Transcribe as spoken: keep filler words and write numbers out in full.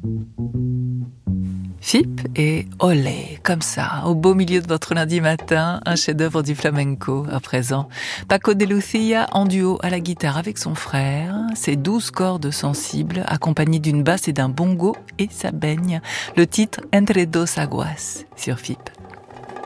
Fip et Olé, comme ça, au beau milieu de votre lundi matin, un chef-d'œuvre du flamenco à présent. Paco de Lucia en duo à la guitare avec son frère, ses douze cordes sensibles, accompagnées d'une basse et d'un bongo, et ça baigne. Le titre Entre dos aguas sur Fip.